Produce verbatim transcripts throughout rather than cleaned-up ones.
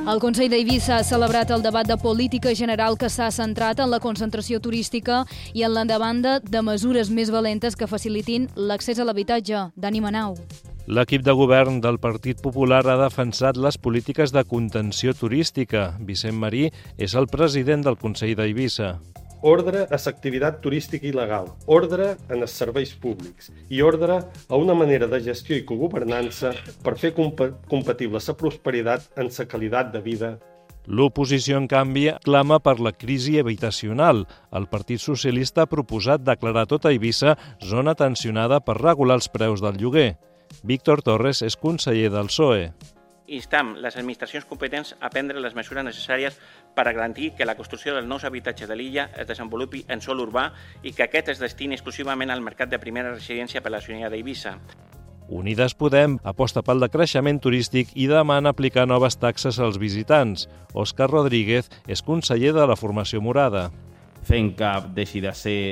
El Consell d'Eivissa ha celebrat el debat de política general que s'ha centrat en la concentració turística i en la demanda de mesures més valentes que facilitin l'accés a l'habitatge. Dani Manau. L'equip de govern del Partit Popular ha defensat les polítiques de contenció turística. Vicent Marí és el president del Consell d'Eivissa. Ordre a l'activitat turística il·legal, ordre en els serveis públics i ordre a una manera de gestió i cogovernança per fer comp compatible la prosperitat amb la qualitat de vida. L'oposició, en canvi, clama per la crisi habitacional. El Partit Socialista ha proposat declarar tota Eivissa zona tensionada per regular els preus del lloguer. Víctor Torres és conseller del P S O E. Instam les administracions competents a prendre les mesures necessàries per a garantir que la construcció dels nous habitatges de l'illa es desenvolupi en sòl urbà i que aquest es destini exclusivament al mercat de primera residència per la ciutadania d'Eivissa. Unides Podem aposta pel decreixement turístic i demana aplicar noves taxes als visitants. Òscar Rodríguez és conseller de la Formació Morada. Fent que deixi de ser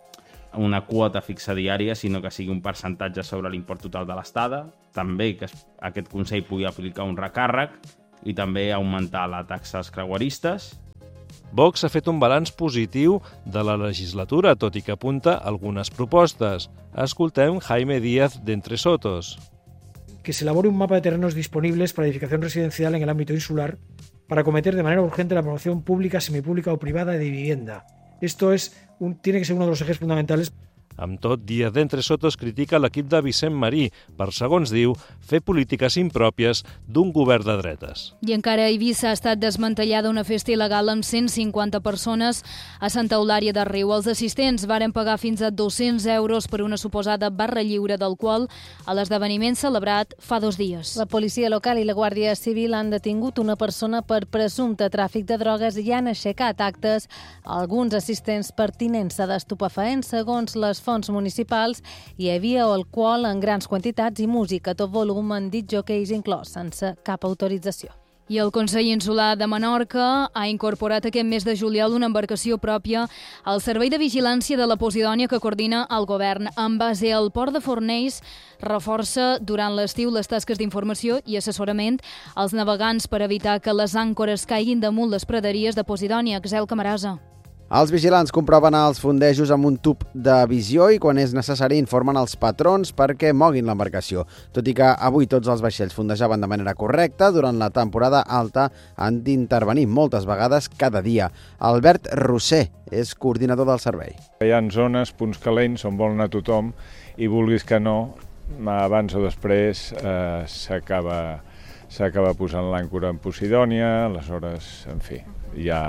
una quota fixa diària, sinó que sigui un percentatge sobre l'import total de l'estada, també que aquest Consell pugui aplicar un recàrrec i també augmentar la taxa als creueristes. Vox ha fet un balanç positiu de la legislatura, tot i que apunta algunes propostes. Escoltem Jaime Díaz d'Entre Sotos. Que se elabore un mapa de terrenos disponibles para edificación residencial en el ámbito insular para acometer de manera urgente la promoción pública, semipública o privada de vivienda. Esto es un, tiene que ser uno de los ejes fundamentales. Amb tot, Díaz d'Entre Sotos critica l'equip de Vicent Marí per, segons diu, fer polítiques impròpies d'un govern de dretes. I encara a Eivissa ha estat desmantellada una festa il·legal amb cent cinquanta persones a Santa Eulària de Riu. Els assistents varen pagar fins a dos-cents euros per una suposada barra lliure d'alcohol a l'esdeveniment celebrat fa dos dies. La policia local i la Guàrdia Civil han detingut una persona per presumpte tràfic de drogues i han aixecat actes a alguns assistents per tinença d'estupefaents. Segons les fonts municipals, hi havia alcohol en grans quantitats i música a tot volum en discjòqueis inclòs, sense cap autorització. I el Consell Insular de Menorca ha incorporat aquest mes de juliol una embarcació pròpia al Servei de Vigilància de la Posidònia que coordina el govern. En base al port de Fornells, reforça durant l'estiu les tasques d'informació i assessorament als navegants per evitar que les àncores caiguin damunt les praderies de Posidònia. Axel Camarasa. Els vigilants comproven els fondejos amb un tub de visió i quan és necessari informen els patrons perquè moguin l'embarcació. Tot i que avui tots els vaixells fondejaven de manera correcta, durant la temporada alta han d'intervenir moltes vegades cada dia. Albert Roser és coordinador del servei. Hi ha zones, punts calents, on vol anar tothom i vulguis que no, abans o després eh, s'acaba s'acaba posant l'àncora en Posidònia, aleshores, en fi, ja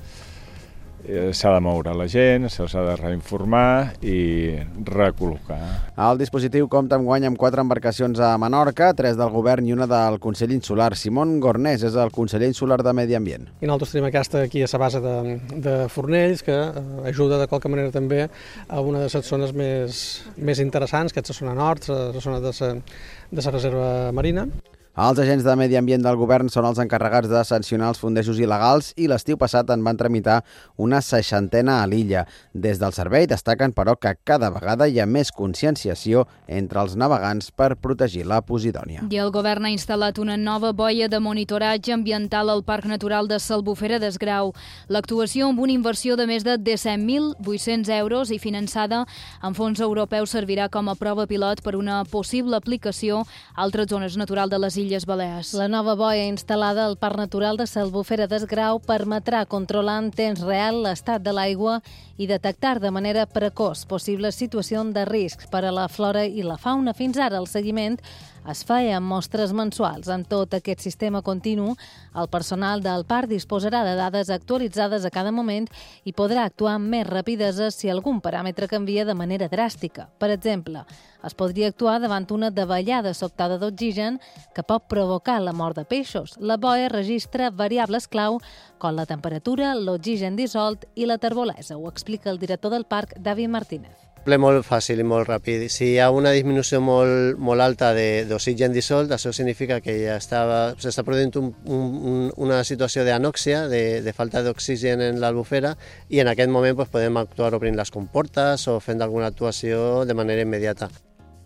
s'ha de moure la gent, se'ls ha de reinformar i recol·locar. El dispositiu compta amb guany amb quatre embarcacions a Menorca, tres del govern i una del Consell Insular. Simón Gornés és el conseller insular de Medi Ambient. I nosaltres tenim aquesta aquí a la base de, de Fornells, que ajuda de qualque manera també a una de les zones més, més interessants, que és la zona nord, la zona de la, de la reserva marina. Els agents de Medi Ambient del govern són els encarregats de sancionar els fondejos il·legals i l'estiu passat en van tramitar una seixantena a l'illa. Des del servei destaquen, però, que cada vegada hi ha més conscienciació entre els navegants per protegir la Posidònia. I el govern ha instal·lat una nova boia de monitoratge ambiental al Parc Natural de l'Albufera d'Esgrau. L'actuació, amb una inversió de més de disset mil vuit-cents euros i finançada amb fons europeus, servirà com a prova pilot per una possible aplicació a altres zones naturals de les illes Illes Balears. La nova boia instal·lada al Parc Natural de l'Albufera d'Esgrau permetrà controlar en temps real l'estat de l'aigua i detectar de manera precoç possibles situacions de risc per a la flora i la fauna. Fins ara el seguiment es feia amb mostres mensuals. Amb tot aquest sistema continu, el personal del parc disposarà de dades actualitzades a cada moment i podrà actuar amb més rapidesa si algun paràmetre canvia de manera dràstica. Per exemple, es podria actuar davant una davallada sobtada d'oxigen que pot provocar la mort de peixos. La boia registra variables clau com la temperatura, l'oxigen dissolt i la terbolesa. Ho explica el director del parc, David Martínez. Molt fàcil i molt ràpid. Si hi ha una disminució molt, molt alta d'oxigen dissolt, això significa que ja s'està produint un, un, una situació d'anòxia, de, de falta d'oxigen en l'albufera, i en aquest moment pues, podem actuar obrint les comportes o fent alguna actuació de manera immediata.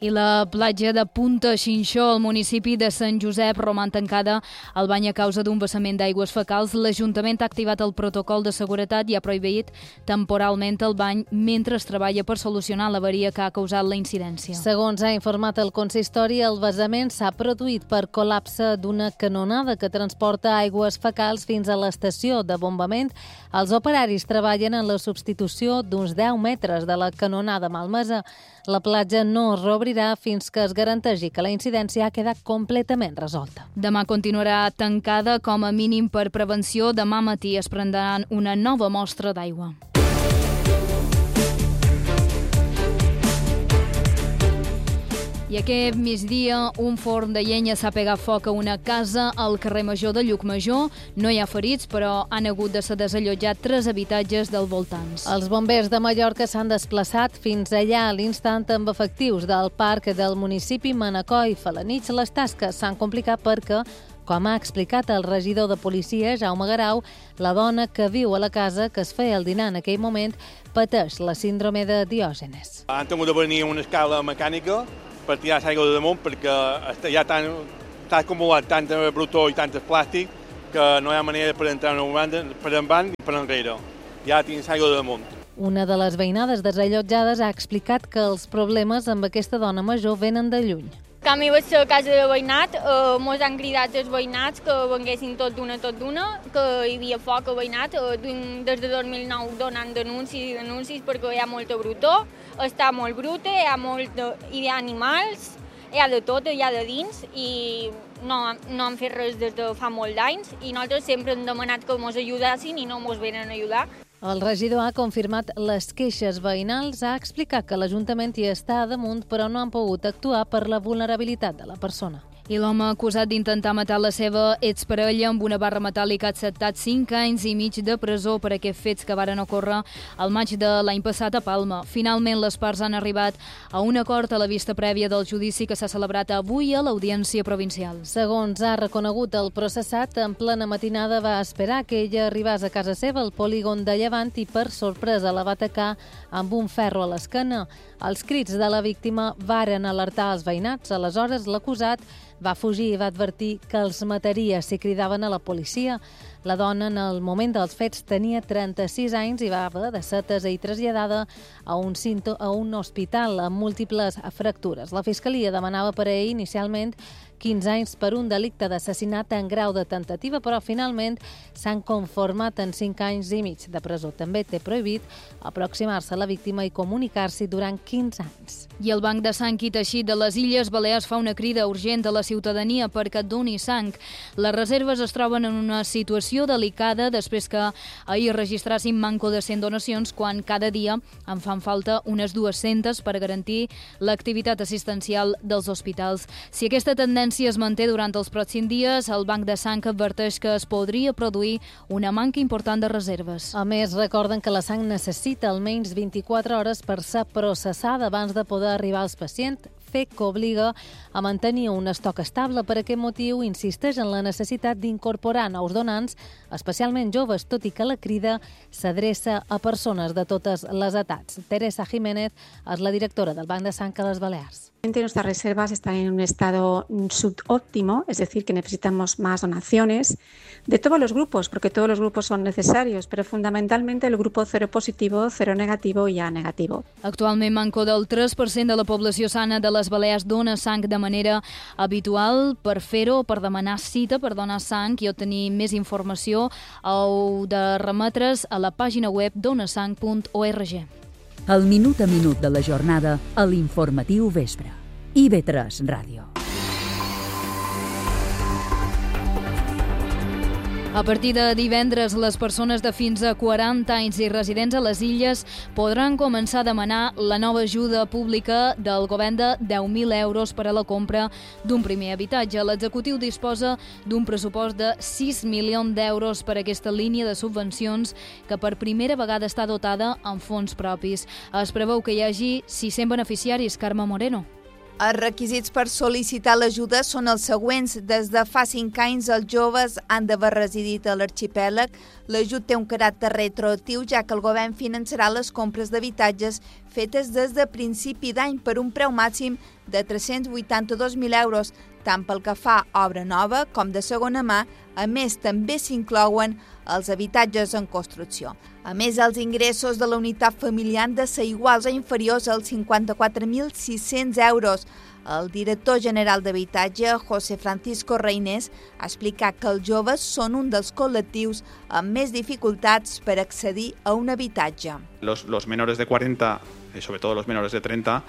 I la platja de Punta Xinxó, al municipi de Sant Josep, roman tancada al bany a causa d'un vessament d'aigües fecals. L'Ajuntament ha activat el protocol de seguretat i ha prohibit temporalment el bany mentre es treballa per solucionar l'avaria que ha causat la incidència. Segons ha informat el consistori, el vessament s'ha produït per col·lapse d'una canonada que transporta aigües fecals fins a l'estació de bombament. Els operaris treballen en la substitució d'uns deu metres de la canonada malmesa. La platja no es reobrirà fins que es garanteixi que la incidència ha quedat completament resolta. Demà continuarà tancada com a mínim per prevenció. Demà matí es prendran una nova mostra d'aigua. I aquest migdia, un forn de llenya s'ha pegat foc a una casa al carrer Major de Llucmajor. No hi ha ferits, però han hagut de ser desallotjats tres habitatges dels voltants. Els bombers de Mallorca s'han desplaçat fins allà a l'instant amb efectius del parc del municipi Manacor i Felanitx. Les tasques s'han complicat perquè, com ha explicat el regidor de policia, Jaume Garau, la dona que viu a la casa que es feia el dinar en aquell moment pateix la síndrome de Diògenes. Han tingut de venir una escala mecànica per tirar l'aigua de damunt perquè ja t'ha acumulat tanta brutor i tant plàstic que no hi ha manera per entrar una banda, per endavant i per enrere. Ja tens aigua de damunt. Una de les veïnades desallotjades ha explicat que els problemes amb aquesta dona major venen de lluny. Quan hi vaig a casa de veïnat, eh, mos han cridat els veïnats que venguessin tot d'una, tot d'una, que hi havia foc a veïnat, eh, des de dos mil nou donant denuncis i denuncis perquè hi ha molta brutor, està molt bruta, hi ha, molt de, hi ha animals, hi ha de tot, hi ha de dins, i no, no han fet res des de fa molt d'anys, i nosaltres sempre hem demanat que mos ajudassin i no mos venen a ajudar. El regidor ha confirmat les queixes veïnals, ha explicat que l'Ajuntament hi està damunt, però no han pogut actuar per la vulnerabilitat de la persona. I l'home acusat d'intentar matar la seva exparella amb una barra metàl·lica ha acceptat cinc anys i mig de presó per aquests fets que varen ocórrer al maig de l'any passat a Palma. Finalment, les parts han arribat a un acord a la vista prèvia del judici que s'ha celebrat avui a l'Audiència Provincial. Segons ha reconegut el processat, en plena matinada va esperar que ella arribés a casa seva al polígon de Llevant i per sorpresa la va atacar amb un ferro a l'esquena. Els crits de la víctima varen alertar els veïnats. Aleshores, l'acusat va fugir i va advertir que els mataria si cridaven a la policia. La dona, en el moment dels fets, tenia trenta-sis anys i va haver de ser atesa i traslladada a un, cinto, a un hospital amb múltiples fractures. La Fiscalia demanava per a ell inicialment quinze anys per un delicte d'assassinat en grau de tentativa, però finalment s'han conformat en cinc anys i mig de presó. També té prohibit aproximar-se a la víctima i comunicar-s'hi durant quinze anys. I el Banc de Sang i Teixit de les Illes Balears fa una crida urgent a la ciutadania perquè doni sang. Les reserves es troben en una situació delicada després que ahir registrassin manco de cent donacions quan cada dia en fan falta unes dues-centes per garantir l'activitat assistencial dels hospitals. Si aquesta tendència es manté durant els pròxims dies, el Banc de Sang adverteix que es podria produir una manca important de reserves. A més, recorden que la sang necessita almenys vint-i-quatre hores per ser processada abans de poder arribar als pacients, fet que obliga a mantenir un estoc estable. Per aquest motiu, insisteix en la necessitat d'incorporar nous donants, especialment joves, tot i que la crida s'adreça a persones de totes les edats. Teresa Jiménez és la directora del Banc de Sang a les Balears. Nuestras reservas están en un estado subóptimo, es decir, que necesitamos más donaciones de todos los grupos, porque todos los grupos son necesarios, pero fundamentalmente el grupo cero positivo, cero negativo i A negativo. Actualment, manco del tres per cent de la població sana de les Balears dona sang de manera habitual. Per fer-ho, per demanar cita per donar sang i obtenir més informació, heu de remetre's a la pàgina web donasang punt org. El minut a minut de la jornada a l'informatiu vespre. I V tres Ràdio. A partir de divendres, les persones de fins a quaranta anys i residents a les illes podran començar a demanar la nova ajuda pública del govern de deu mil euros per a la compra d'un primer habitatge. L'executiu disposa d'un pressupost de sis milions d'euros per a aquesta línia de subvencions que per primera vegada està dotada amb fons propis. Es preveu que hi hagi sis-cents beneficiaris. Carme Moreno. Els requisits per sol·licitar l'ajuda són els següents. Des de fa cinc anys els joves han d'haver residit a l'arxipèlag. L'ajut té un caràcter retroactiu, ja que el govern finançarà les compres d'habitatges fetes des de principi d'any per un preu màxim de tres-cents vuitanta-dos mil euros, tant pel que fa a obra nova com de segona mà. A més, també s'inclouen els habitatges en construcció. A més, els ingressos de la unitat familiar han de ser iguals o inferiors als cinquanta-quatre mil sis-cents euros. El director general d'Habitatge, José Francisco Reynés, ha explicat que els joves són un dels col·lectius amb més dificultats per accedir a un habitatge. Los, los menores de cuarenta, y sobre todo los menores de treinta,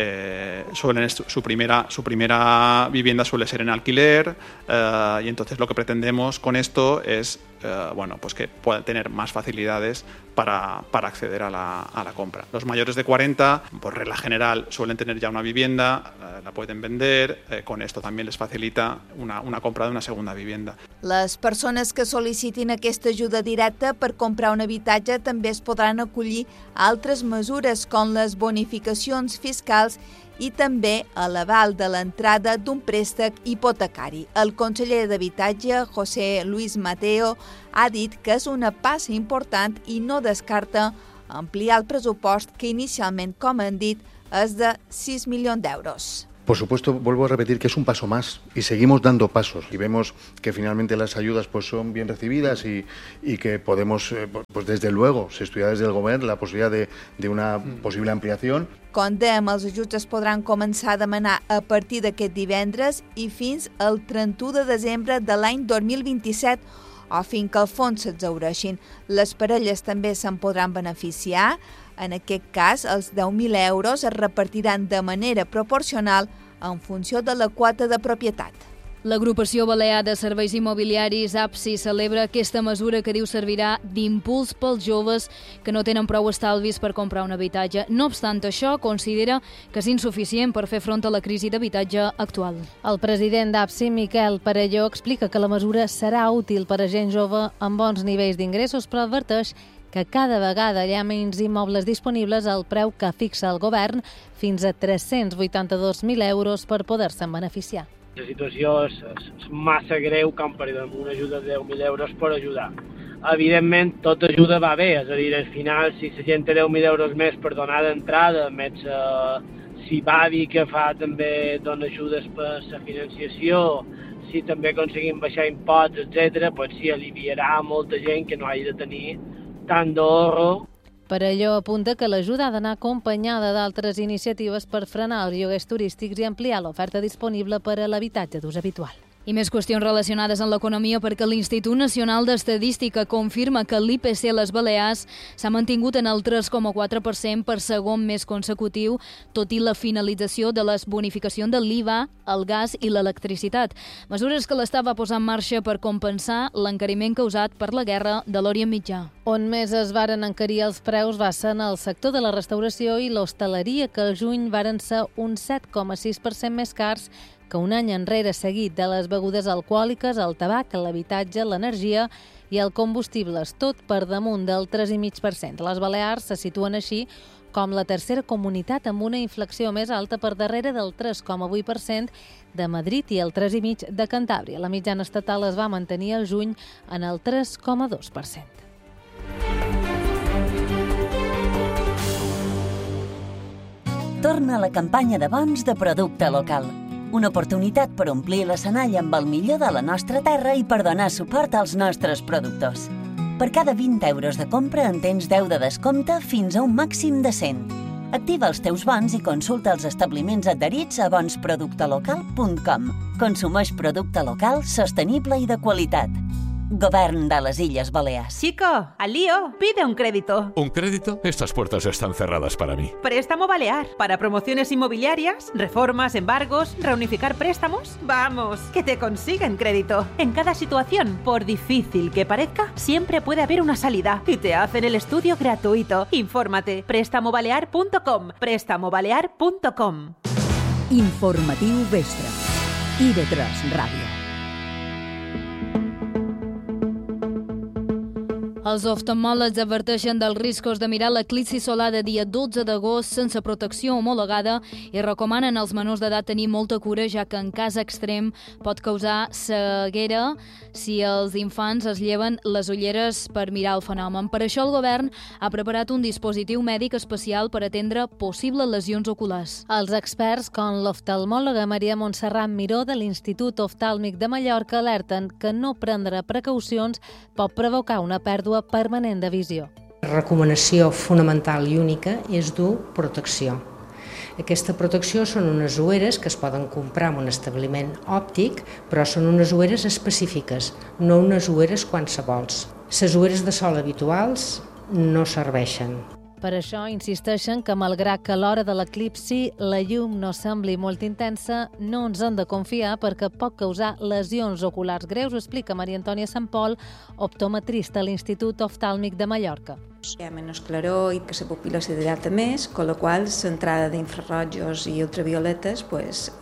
eh, suelen su primera, su primera vivienda suele ser en alquiler, eh, y entonces lo que pretendemos con esto es eh, bueno, pues que puedan tener más facilidades para, para acceder a la, a la compra. Los mayores de cuarenta, por regla general, suelen tener ya una vivienda, eh, la pueden vender, eh, con esto también les facilita una, una compra de una segunda vivienda. Les persones que sol·licitin aquesta ajuda directa per comprar un habitatge també es podran acollir a altres mesures com les bonificacions fiscals i també a l'aval de l'entrada d'un préstec hipotecari. El conseller d'Habitatge, José Luis Mateo, ha dit que és una passa important i no descarta ampliar el pressupost que inicialment, com han dit, és de sis milions d'euros. Por supuesto, vuelvo a repetir que es un paso más y seguimos dando pasos y vemos que finalmente las ayudas pues son bien recibidas y, y que podemos, eh, pues desde luego, se estudia desde el Govern la posibilidad de, de una posible ampliación. Com dèiem, els ajuts es podran començar a demanar a partir d'aquest divendres i fins al trenta-u de desembre de l'any dos mil vint-i-set o fins que el fons s'exhaureixin. Les parelles també se'n podran beneficiar. En aquest cas, els deu mil euros es repartiran de manera proporcional en funció de la quota de propietat. L'agrupació balear de serveis immobiliaris A P S I celebra aquesta mesura que diu servirà d'impuls pels joves que no tenen prou estalvis per comprar un habitatge. No obstant això, considera que és insuficient per fer front a la crisi d'habitatge actual. El president d'A P S I, Miquel Perelló, explica que la mesura serà útil per a gent jove amb bons nivells d'ingressos, però adverteix que cada vegada hi ha menys immobles disponibles al preu que fixa el govern, fins a tres-cents vuitanta-dos mil euros per poder-se'n beneficiar. La situació és, és massa greu com per donar una ajuda de deu mil euros per ajudar. Evidentment, tota ajuda va bé, és a dir, al final, si la gent té deu mil euros més per donar d'entrada, més eh, si va dir que fa també dona ajudes per la financiació, si també aconseguim baixar imposts, etcètera, doncs sí, aliviarà molta gent que no hagi de tenir tant d'ahorro. Per allò apunta que l'ajuda ha d'anar acompanyada d'altres iniciatives per frenar els lloguers turístics i ampliar l'oferta disponible per a l'habitatge d'ús habitual. I més qüestions relacionades amb l'economia perquè l'Institut Nacional d'Estadística confirma que l'I P C a les Balears s'ha mantingut en el tres coma quatre per cent per segon mes consecutiu, tot i la finalització de les bonificacions de l'I V A, el gas i l'electricitat. Mesures que l'Estat va posar en marxa per compensar l'encariment causat per la guerra de l'Orient Mitjà. On més es varen encarir els preus va ser en el sector de la restauració i l'hostaleria, que al juny varen ser un set coma sis per cent més cars que un any enrere, seguit de les begudes alcohòliques, el tabac, l'habitatge, l'energia i el combustibles, tot per damunt del tres coma cinc per cent. Les Balears se situen així com la tercera comunitat amb una inflació més alta per darrere del tres coma vuit per cent de Madrid i el tres coma cinc per cent de Cantàbria. La mitjana estatal es va mantenir al juny en el tres coma dos per cent. Torna a la campanya de bons de producte local. Una oportunitat per omplir l'escenari amb el millor de la nostra terra i per donar suport als nostres productors. Per cada vint euros de compra en tens deu de descompte fins a un màxim de cent. Activa els teus bons i consulta els establiments adherits a bons producte local punt com. Consumeix producte local, sostenible i de qualitat. Govern de les Illes Balears. Chico, al lío, pide un crédito. ¿Un crédito? Estas puertas están cerradas para mí. Préstamo Balear. Para promociones inmobiliarias, reformas, embargos, reunificar préstamos. Vamos, que te consiguen crédito. En cada situación, por difícil que parezca, siempre puede haber una salida. Y te hacen el estudio gratuito. Infórmate. préstamo balear punt com. préstamo balear punt com. Informatiu Vespre. I V tres Ràdio. Els oftalmòlegs adverteixen dels riscos de mirar l'eclipsi solar de dia dotze d'agost sense protecció homologada i recomanen als menors d'edat tenir molta cura, ja que en cas extrem pot causar ceguera si els infants es lleven les ulleres per mirar el fenomen. Per això el govern ha preparat un dispositiu mèdic especial per atendre possibles lesions oculars. Els experts, com l'oftalmòloga Maria Montserrat Miró de l'Institut Oftàlmic de Mallorca, alerten que no prendre precaucions pot provocar una pèrdua permanent de visió. La recomanació fonamental i única és dur protecció. Aquesta protecció són unes ulleres que es poden comprar en un establiment òptic, però són unes ulleres específiques, no unes ulleres qualsevols. Les ulleres de sol habituals no serveixen. Per això insisteixen que, malgrat que a l'hora de l'eclipsi la llum no sembli molt intensa, no ens hem de confiar perquè pot causar lesions oculars greus, ho explica Maria Antònia Sant Pol, optometrista a l'Institut Oftàlmic de Mallorca. Hi ha menys claror i que la pupil·la se dilata més, amb la qual l'entrada d'infrarrojos i ultravioletes pues,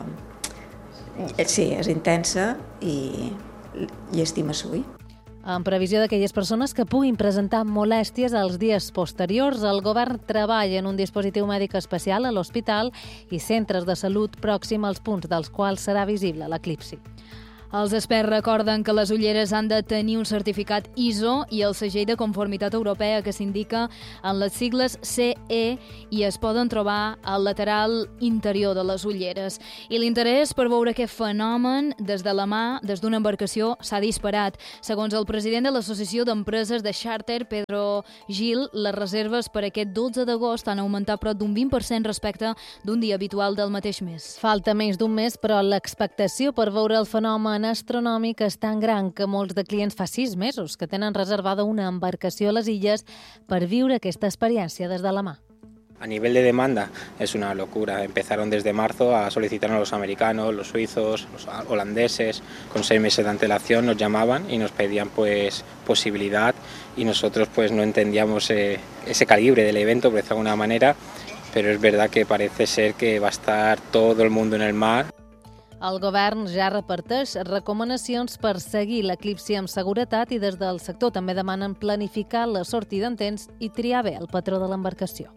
eh, sí, és intensa i, i estima l'ull. En previsió d'aquelles persones que puguin presentar molèsties als dies posteriors, el govern treballa en un dispositiu mèdic especial a l'hospital i centres de salut pròxim als punts dels quals serà visible l'eclipsi. Els experts recorden que les ulleres han de tenir un certificat I S O i el segell de conformitat europea que s'indica en les sigles C E i es poden trobar al lateral interior de les ulleres. I l'interès per veure aquest fenomen des de la mà, des d'una embarcació, s'ha disparat. Segons el president de l'Associació d'Empreses de Xàrter, Pedro Gil, les reserves per aquest dotze d'agost han augmentat prop d'un vint per cent respecte d'un dia habitual del mateix mes. Falta menys d'un mes, però l'expectació per veure el fenomen astronòmic és tan gran que molts de clients fa sis mesos que tenen reservada una embarcació a les illes per viure aquesta experiència des de la mà. A nivel de demanda es una locura. Empezaron desde marzo a solicitar a los americanos, los suizos, los holandeses. Con seis meses de antelación nos llamaban y nos pedían pues posibilidad y nosotros pues no entendíamos eh, ese calibre del evento, por decirlo de alguna manera, pero es verdad que parece ser que va a estar todo el mundo en el mar. El govern ja reparteix recomanacions per seguir l'eclipsi amb seguretat i des del sector també demanen planificar la sortida en temps i triar bé el patró de l'embarcació.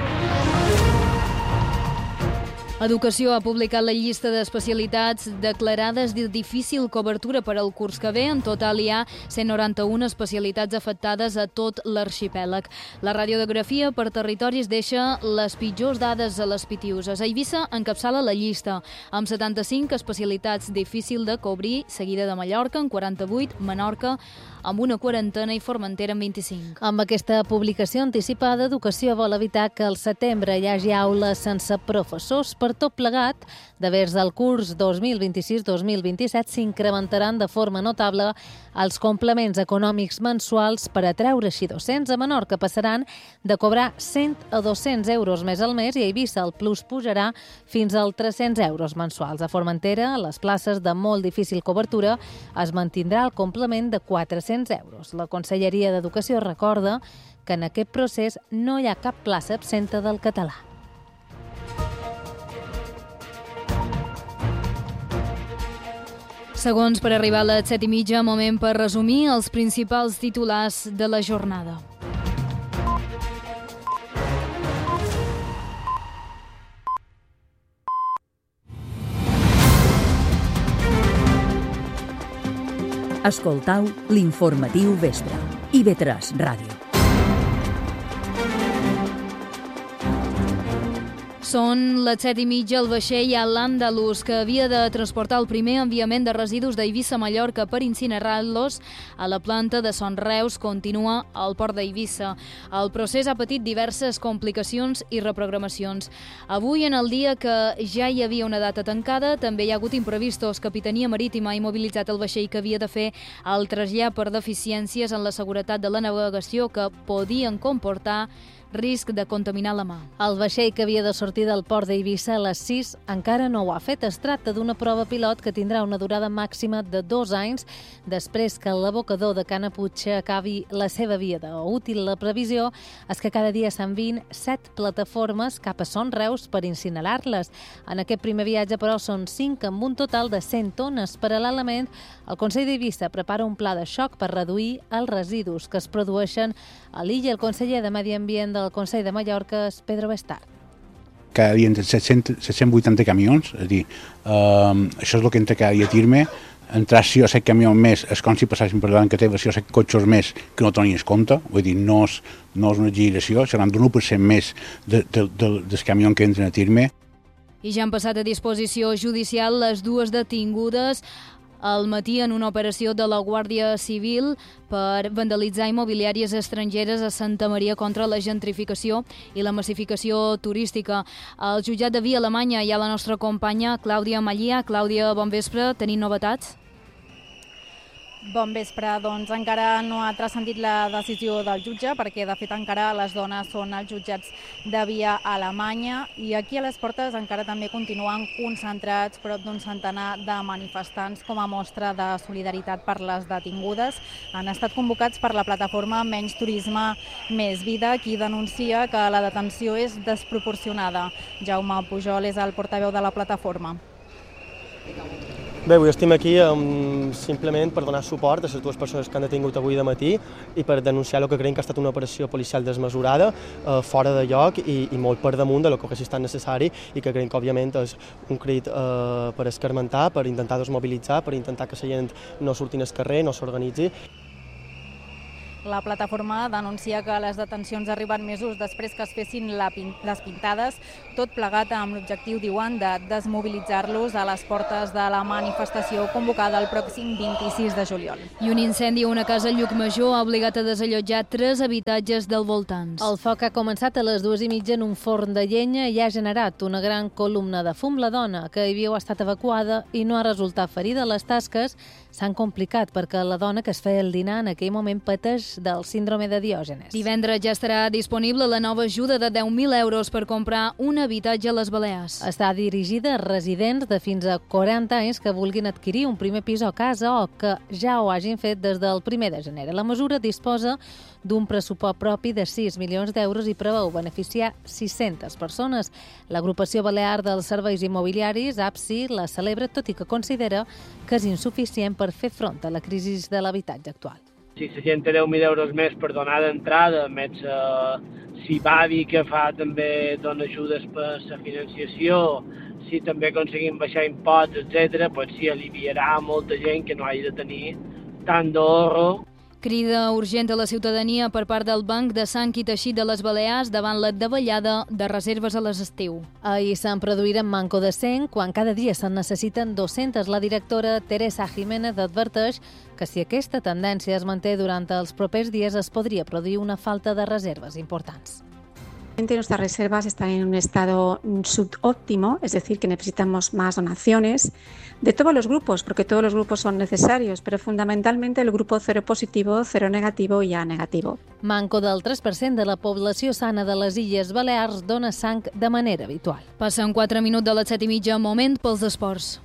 Educació ha publicat la llista d'especialitats declarades de difícil cobertura per al curs que ve. En total hi ha cent noranta-una especialitats afectades a tot l'arxipèlag. La radiografia per territoris deixa les pitjors dades a les Pitiüses. A Eivissa encapçala la llista, amb setanta-cinc especialitats difícil de cobrir, seguida de Mallorca, en quaranta-vuit, Menorca, amb una quarantena i Formentera amb vint-i-cinc. Amb aquesta publicació anticipada, Educació vol evitar que al setembre hi hagi aules sense professors. Per tot plegat, de vers del curs dos mil vint-i-sis dos mil vint-i-set s'incrementaran de forma notable els complements econòmics mensuals per atreure així docents. A Menorca passaran de cobrar cent a dos-cents euros més al mes i a Eivissa el plus pujarà fins als tres-cents euros mensuals. A Formentera, a les places de molt difícil cobertura, es mantindrà el complement de quatre-cents euros. La Conselleria d'Educació recorda que en aquest procés no hi ha cap plaça absenta del català. Segons per arribar a les set i mitja, moment per resumir els principals titulars de la jornada. Escoltau l'informatiu vespre. I ve tres Ràdio. Són les set i mitja. El vaixell l'Andalus, que havia de transportar el primer enviament de residus d'Eivissa a Mallorca per incinerar-los a la planta de Son Reus, continua al port d'Eivissa. El procés ha patit diverses complicacions i reprogramacions. Avui, en el dia que ja hi havia una data tancada, també hi ha hagut imprevistos. Capitania Marítima ha immobilitzat el vaixell que havia de fer el trasllat per deficiències en la seguretat de la navegació que podien comportar risc de contaminar la mà. El vaixell que havia de sortir del port d'Eivissa a les sis encara no ho ha fet. Es tracta d'una prova pilot que tindrà una durada màxima de dos anys després que l'abocador de Canaputxa acabi la seva vida útil. La previsió és que cada dia s'enviïn set plataformes cap a Son Reus per incinerar-les. En aquest primer viatge, però, són cinc amb un total de cent tones. Paral·lelament, el Consell d'Eivissa prepara un pla de xoc per reduir els residus que es produeixen a l'illa. El conseller de Medi Ambient del Consell de Mallorca és Pedro Bestard. Cada dia entre set-cents vuitanta camions, és a dir, eh, això és el que entra cada dia a Tirme. Entrar sis o set camions més és com si passessin per davant que té sis o set cotxes més que no tenies compte, vull dir, no és, no és una exageració, seran d'un u per cent més de, de, de, dels camions que entren a Tirme. I ja han passat a disposició judicial les dues detingudes al matí en una operació de la Guàrdia Civil per vandalitzar immobiliàries estrangeres a Santa Maria contra la gentrificació i la massificació turística. Al jutjat de Via Alemanya hi ha la nostra companya Clàudia Mallia. Clàudia, bon vespre. Tenim novetats? Bon vespre. Doncs encara no ha transcendit la decisió del jutge perquè, de fet, encara les dones són als jutjats de Via Alemanya i aquí a les portes encara també continuen concentrats prop d'un centenar de manifestants com a mostra de solidaritat per les detingudes. Han estat convocats per la plataforma Menys Turisme, Més Vida, qui denuncia que la detenció és desproporcionada. Jaume Pujol és el portaveu de la plataforma. Bé, avui estem aquí um, simplement per donar suport a les dues persones que han detingut avui de matí i per denunciar el que creiem que ha estat una operació policial desmesurada, uh, fora de lloc i, i molt per damunt de lo que hagués estat necessari i que creiem que, òbviament, és un crit uh, per escarmentar, per intentar desmobilitzar, per intentar que la gent no surti al carrer, no s'organitzi. La plataforma denuncia que les detencions arriben mesos després que es fessin la pin les pintades, tot plegat amb l'objectiu, diuen, de desmobilitzar-los a les portes de la manifestació convocada el pròxim vint-i-sis de juliol. I un incendi a una casa a Llucmajor ha obligat a desallotjar tres habitatges del voltants. El foc ha començat a les dues i mitja en un forn de llenya i ha generat una gran columna de fum. La dona que hi havia estat evacuada i no ha resultat ferida. Les tasques s'han complicat perquè la dona que es feia el dinar en aquell moment pateix del síndrome de Diògenes. Divendres ja estarà disponible la nova ajuda de deu mil euros per comprar un habitatge a les Balears. Està dirigida a residents de fins a quaranta anys que vulguin adquirir un primer pis o casa o que ja ho hagin fet des del primer de gener. La mesura disposa d'un pressupost propi de sis milions d'euros i preveu beneficiar sis-centes persones. L'agrupació balear dels serveis immobiliaris, A B S I, la celebra, tot i que considera que és insuficient per fer front a la crisi de l'habitatge actual. Si la gent té deu mil euros més per donar d'entrada, més eh, si va dir que fa també dona ajudes per la financiació, si també aconseguim baixar imposts, etcètera, doncs sí, aliviarà molta gent que no hagi de tenir tant d'ahorro. Crida urgent a la ciutadania per part del Banc de Sang i Teixit de les Balears davant la davallada de reserves a l'estiu. Ahir se'n produïren manco de cent, quan cada dia se'n necessiten dos-centes. La directora Teresa Jiménez adverteix que si aquesta tendència es manté durant els propers dies es podria produir una falta de reserves importants. Nuestras reservas están en un estado subóptimo, es decir, que necesitamos más donaciones de todos los grupos, porque todos los grupos son necesarios, pero fundamentalmente el grupo cero positivo, cero negativo y A negativo. Manco del tres per cent de la població sana de les Illes Balears dona sang de manera habitual. Passen quatre minuts de les set i mitja, moment pels esports.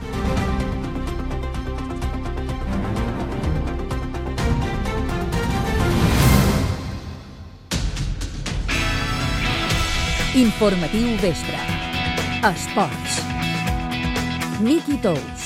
Informatiu vespre. Esports. Niki Tous.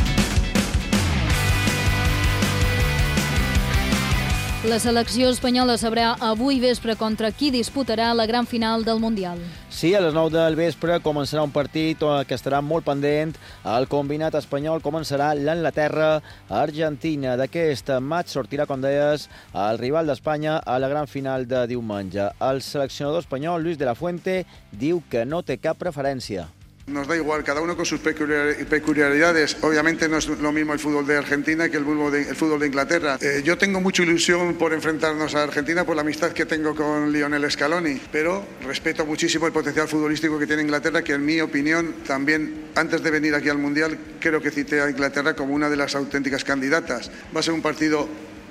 La selecció espanyola sabrà avui vespre contra qui disputarà la gran final del Mundial. Sí, a les nou del vespre començarà un partit que estarà molt pendent. El combinat espanyol començarà l'Anglaterra-Argentina. D'aquest maig sortirà, com deies, el rival d'Espanya a la gran final de diumenge. El seleccionador espanyol, Luis de la Fuente, diu que no té cap preferència. Nos da igual, cada uno con sus peculiaridades. Obviamente no es lo mismo el fútbol de Argentina que el fútbol de, el fútbol de Inglaterra. Eh, yo tengo mucha ilusión por enfrentarnos a Argentina por la amistad que tengo con Lionel Scaloni, pero respeto muchísimo el potencial futbolístico que tiene Inglaterra, que en mi opinión también, antes de venir aquí al Mundial, creo que cité a Inglaterra como una de las auténticas candidatas. Va a ser un partido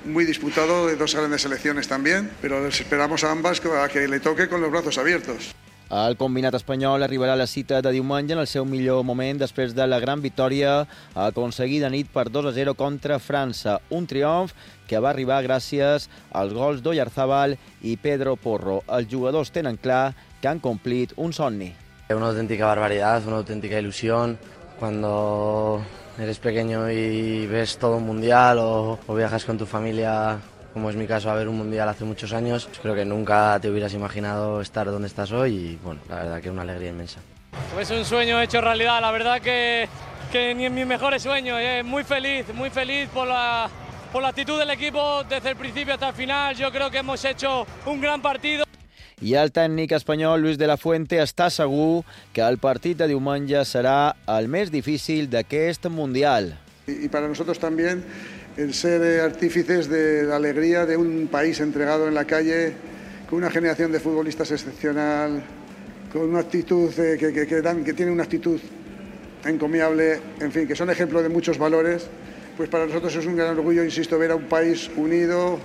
muy disputado de dos grandes selecciones también, pero les esperamos a ambas a que le toque con los brazos abiertos. El combinat espanyol arribarà a la cita de diumenge en el seu millor moment després de la gran victòria aconseguida nit per dos a zero contra França. Un triomf que va arribar gràcies als gols d'Oyarzabal i Pedro Porro. Els jugadors tenen clar que han complit un somni. Una auténtica barbaridad, una auténtica ilusión. Cuando eres pequeño y ves todo un mundial o, o viajas con tu familia, como es mi caso, a ver un mundial hace muchos años, creo que nunca te hubieras imaginado estar donde estás hoy y bueno, la verdad que es una alegría inmensa. Es un sueño hecho realidad, la verdad que, que ni en mis mejores sueños, eh. muy feliz, muy feliz por la, por la actitud del equipo desde el principio hasta el final. Yo creo que hemos hecho un gran partido. I el tècnic espanyol Luis de la Fuente està segur que el partit de diumenge serà el més difícil d'aquest Mundial. Y para nosotros también el ser artífices de la alegría de un país entregado en la calle, con una generación de futbolistas excepcional, con una actitud que, que, que, dan, que tiene una actitud encomiable, en fin, que son ejemplos de muchos valores, pues para nosotros es un gran orgullo, insisto, ver a un país unido,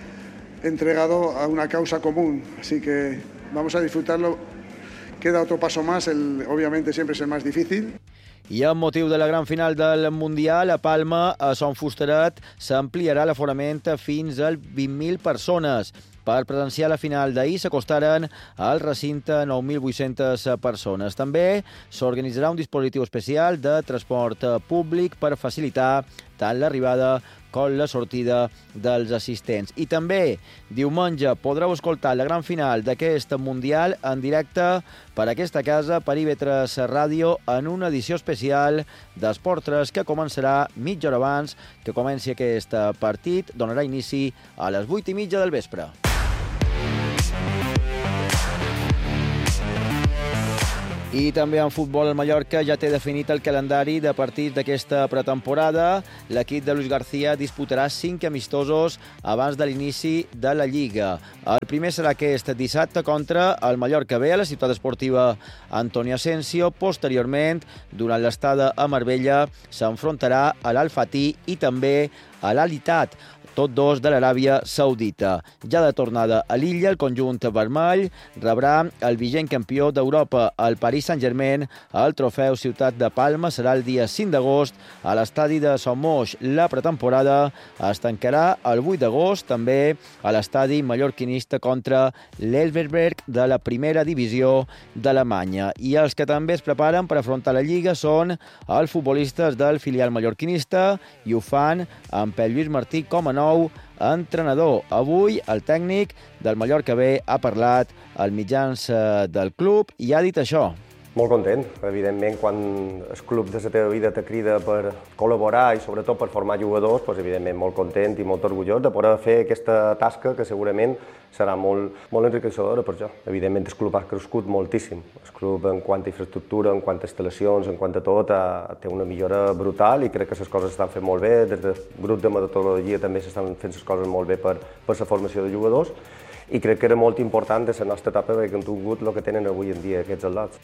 entregado a una causa común. Así que vamos a disfrutarlo. Queda otro paso más, el, obviamente siempre es el más difícil. I amb motiu de la gran final del Mundial, a Palma, a Son Fusteret, s'ampliarà l'aforament fins a vint mil persones. Per presenciar la final d'ahir s'acostaren al recinte nou mil vuit-centes persones. També s'organitzarà un dispositiu especial de transport públic per facilitar tant l'arribada com la sortida dels assistents. I també diumenge podreu escoltar la gran final d'aquest Mundial en directe per aquesta casa, per I V tres Ràdio, en una edició especial d'Esport tres que començarà mitja hora abans que comenci aquest partit. Donarà inici a les vuit i mitja del vespre. I també en futbol, el Mallorca ja té definit el calendari de partits d'aquesta pretemporada. L'equip de Luis García disputarà cinc amistosos abans de l'inici de la Lliga. El primer serà aquest dissabte contra el Mallorca B a la ciutat esportiva Antoni Asensio. Posteriorment, durant l'estada a Marbella, s'enfrontarà a l'Al-Fatih i també a l'Al-Ittihad, tots dos de l'Aràbia Saudita. Ja de tornada a l'illa, el conjunt vermell rebrà el vigent campió d'Europa, el Paris Saint-Germain. El trofeu Ciutat de Palma serà el dia cinc d'agost a l'estadi de Son Moix. La pretemporada es tancarà el vuit d'agost, també a l'estadi mallorquinista contra l'Elversberg de la primera divisió d'Alemanya. I els que també es preparen per afrontar la Lliga són els futbolistes del filial mallorquinista i ho fan amb Pep Lluís Martí com a nou entrenador. Avui el tècnic del Mallorca B ha parlat als mitjans del club i ha dit això. Molt content. Evidentment, quan el club de la teva vida te crida per col·laborar i sobretot per formar jugadors, doncs, evidentment molt content i molt orgullós de poder fer aquesta tasca que segurament serà molt, molt enriquecedora per jo. Evidentment, el club ha crescut moltíssim. El club, en quant a infraestructura, en quant a instal·lacions, en quant a tot, té una millora brutal i crec que les coses s'estan fent molt bé. Des del grup de metodologia també s'estan fent les coses molt bé per, per la formació de jugadors i crec que era molt important de la nostra etapa perquè han tingut el que tenen avui en dia aquests atlets.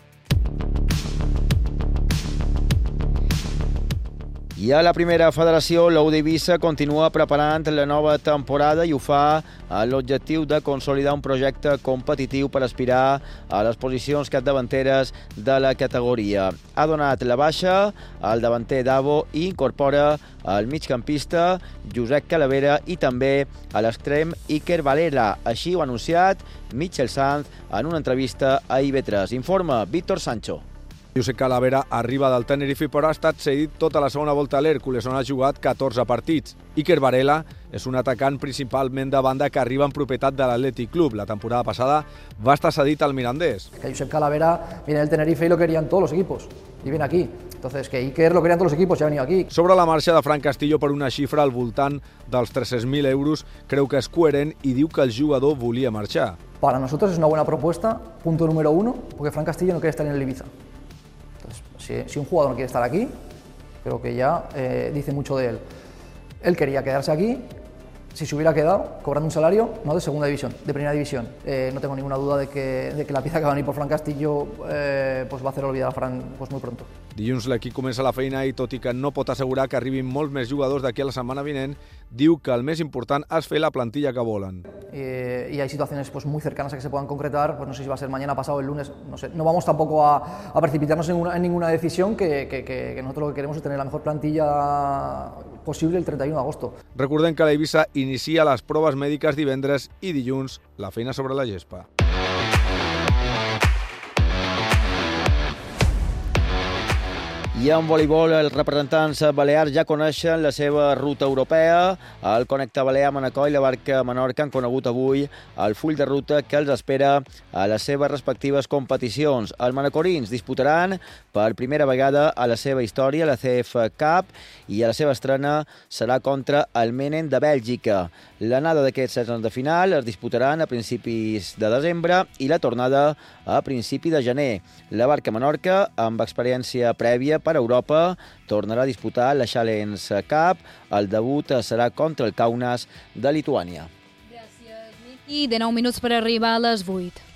I a la primera federació, l'U d'Eivissa continua preparant la nova temporada i ho fa amb l'objectiu de consolidar un projecte competitiu per aspirar a les posicions capdavanteres de la categoria. Ha donat la baixa al davanter Davo i incorpora el migcampista Josep Calavera i també a l'extrem Iker Valera. Així ho ha anunciat Michel Sanz en una entrevista a I V tres. Informa Víctor Sancho. Josep Calavera arriba del Tenerife però ha estat cedit tota la segona volta a l'Hèrcules, on ha jugat catorze partits. Iker Varela és un atacant principalment de banda que arriba en propietat de l'Athletic Club. La temporada pasada va estar cedit al Mirandés. Que Josep Calavera viene del Tenerife y lo querían todos los equipos y viene aquí. Entonces, que Iker lo querían todos los equipos y ha venido aquí. Sobre la marxa de Fran Castillo per una xifra al voltant dels tres-cents mil euros, creu que és coherent i diu que el jugador volia marxar. Para nosotros es una buena propuesta, punto número uno, porque Fran Castillo no quiere estar en el Ibiza. Entonces, si, si un jugador no quiere estar aquí, creo que ya eh, dice mucho de él. Él quería quedarse aquí si se hubiera quedado cobrando un salario no de segunda división, de primera división. Eh, no tengo ninguna duda de que, de que la pieza que va a venir por Fran Castillo eh, pues va a hacer olvidar a Fran pues muy pronto. Dilluns l'equip comença la feina i, tot i que no pot assegurar que arribin molts més jugadors d'aquí a la setmana vinent, diu que el més important és fer la plantilla que volen. Eh, y hay situaciones pues, muy cercanas a que se puedan concretar, pues no sé si va a ser mañana, pasado, el lunes, no sé. No vamos tampoco a, a precipitarnos en, una, en ninguna decisión, que, que, que, que nosotros lo que queremos es tener la mejor plantilla posible el treinta y uno de agosto. Recordem que l'Eivissa inicia les proves mèdiques divendres i dilluns la feina sobre la gespa. I en voleibol, els representants balears ja coneixen la seva ruta europea. El Connecta Balear, Manacor i la Barca Menorca han conegut avui el full de ruta que els espera a les seves respectives competicions. Els manacorins disputaran per primera vegada a la seva història la C F Cup i a la seva estrena serà contra el Menen de Bèlgica. L'anada d'aquests setens de final es disputaran a principis de desembre i la tornada a principi de gener. La Barca Menorca, amb experiència prèvia per a Europa, tornarà a disputar la Challenge Cup. El debut serà contra el Kaunas de Lituània. Gràcies, Miqui. De nou minuts per arribar a les vuit.